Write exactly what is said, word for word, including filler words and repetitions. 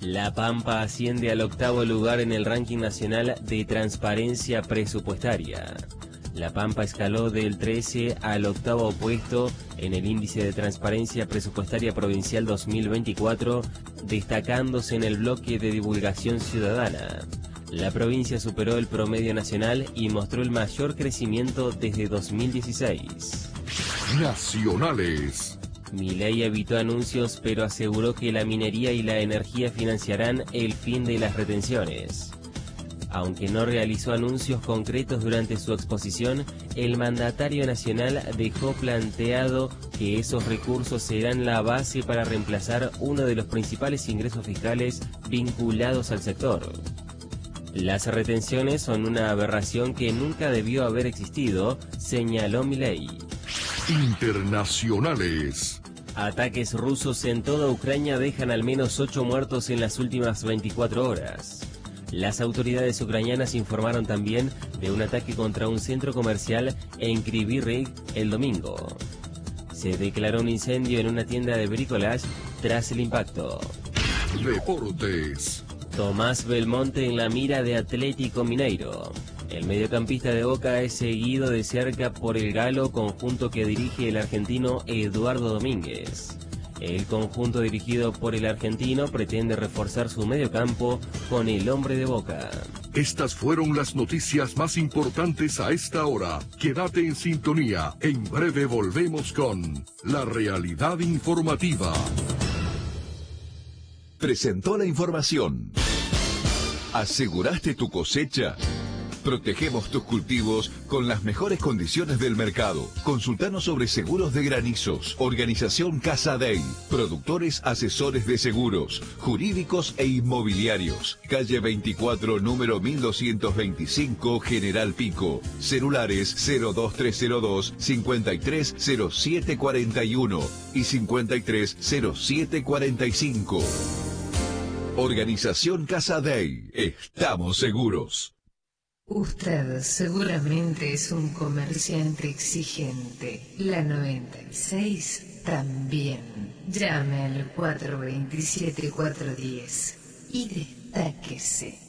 La Pampa asciende al octavo lugar en el ranking nacional de transparencia presupuestaria. La Pampa escaló del trece al octavo puesto en el índice de transparencia presupuestaria provincial dos mil veinticuatro, destacándose en el bloque de divulgación ciudadana. La provincia superó el promedio nacional y mostró el mayor crecimiento desde dos mil dieciséis. Nacionales. Milei evitó anuncios, pero aseguró que la minería y la energía financiarán el fin de las retenciones. Aunque no realizó anuncios concretos durante su exposición, el mandatario nacional dejó planteado que esos recursos serán la base para reemplazar uno de los principales ingresos fiscales vinculados al sector. Las retenciones son una aberración que nunca debió haber existido, señaló Milei. Internacionales. Ataques rusos en toda Ucrania dejan al menos ocho muertos en las últimas veinticuatro horas. Las autoridades ucranianas informaron también de un ataque contra un centro comercial en Kryvyi Rih el domingo. Se declaró un incendio en una tienda de bricolage tras el impacto. Deportes. Tomás Belmonte en la mira de Atlético Mineiro. El mediocampista de Boca es seguido de cerca por el Galo, conjunto que dirige el argentino Eduardo Domínguez. El conjunto dirigido por el argentino pretende reforzar su mediocampo con el hombre de Boca. Estas fueron las noticias más importantes a esta hora. Quédate en sintonía. En breve volvemos con La Realidad Informativa. Presentó la información. ¿Aseguraste tu cosecha? Protegemos tus cultivos con las mejores condiciones del mercado. Consultanos sobre seguros de granizos. Organización Casa Dey. Productores asesores de seguros, jurídicos e inmobiliarios. Calle veinticuatro, número mil doscientos veinticinco, General Pico. Celulares cero dos tres cero dos, cincuenta y tres cero siete cuarenta y uno y cincuenta y tres cero siete cuarenta y cinco. Organización Casa Dey. Estamos seguros. Usted seguramente es un comerciante exigente. La noventa y seis también. Llame al cuatro dos siete, cuatro uno cero y destáquese.